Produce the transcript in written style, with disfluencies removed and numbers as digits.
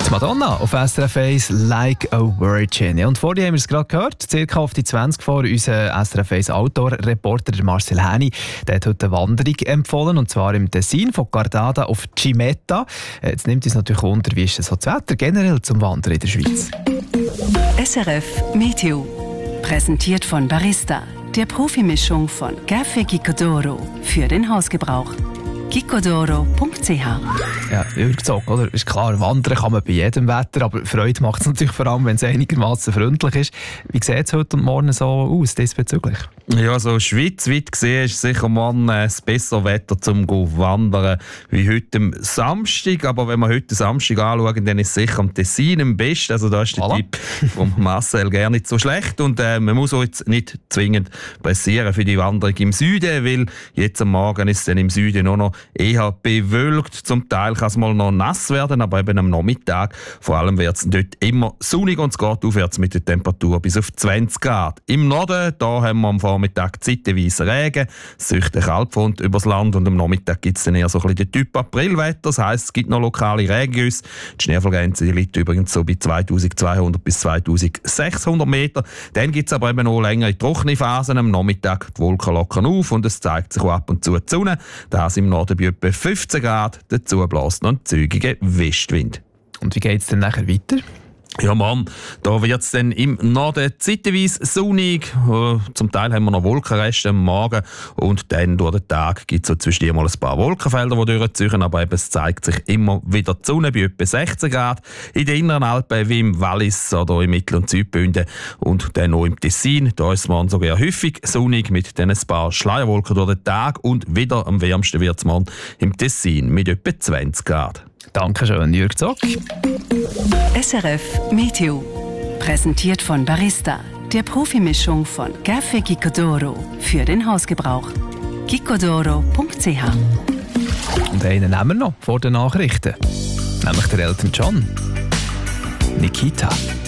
Madonna auf SRF 1 «Like a Virgin». Ja, und vorhin haben wir es gerade gehört, circa auf die 20 vor, unser SRF 1 Outdoor-Reporter Marcel Häni, der hat heute eine Wanderung empfohlen, und zwar im Tessin von Cardada auf Cimetta. Jetzt nimmt uns natürlich Wunder, wie ist das Wetter generell zum Wandern in der Schweiz? SRF Meteo, präsentiert von Barista, der Profimischung von Café Gicodoro für den Hausgebrauch. gicodoro.ch. Ja, übergezogen, oder? Ist klar, wandern kann man bei jedem Wetter, aber Freude macht es natürlich vor allem, wenn es einigermaßen freundlich ist. Wie sieht es heute und morgen so aus diesbezüglich? Ja, so schweizweit gesehen ist sicher morgen das bessere Wetter zum Wandern wie heute am Samstag. Aber wenn wir heute Samstag anschauen, dann ist sicher am Tessin am besten. Also da ist der Tipp von Marcel gar nicht so schlecht. Und man muss auch jetzt nicht zwingend pressieren für die Wanderung im Süden, weil jetzt am Morgen ist es dann im Süden auch noch eher bewölkt. Zum Teil kann es mal noch nass werden, aber eben am Nachmittag vor allem wird es dort immer sonnig und es geht aufwärts mit der Temperatur bis auf 20 Grad. Im Norden, da haben wir am Vormittag zeitweise Regen, es ist eine Kaltfront übers Land und am Nachmittag gibt es dann eher so ein bisschen den Typ Aprilwetter. Das heisst, es gibt noch lokale Regengüsse. Die Schneefallgrenze liegt übrigens so bei 2200 bis 2600 Meter. Dann gibt es aber eben noch längere trockene Phasen. Am Nachmittag die Wolken lockern auf und es zeigt sich auch ab und zu die Sonne. Das im Norden bei etwa 15 Grad. Dazu bläst noch ein zügiger Westwind. Und wie geht es dann nachher weiter? Ja, Mann, da wird es dann im Norden zeitweise sonnig. Zum Teil haben wir noch Wolkenreste am Morgen. Und dann durch den Tag gibt es so zwischendurch mal ein paar Wolkenfelder, die durchziehen. Aber eben, es zeigt sich immer wieder die Sonne bei etwa 16 Grad. In den inneren Alpen wie im Wallis oder im Mittel- und Südbünden. Und dann noch im Tessin. Da ist es morgen sogar häufig sonnig mit dann ein paar Schleierwolken durch den Tag. Und wieder am wärmsten wird es morgen im Tessin mit etwa 20 Grad. Dankeschön, Jürg Zock. SRF Meteo, präsentiert von Barista, der Profimischung von Café Gicodoro für den Hausgebrauch. gicodoro.ch. Und einen nehmen wir noch vor den Nachrichten, nämlich der Elton John. Nikita.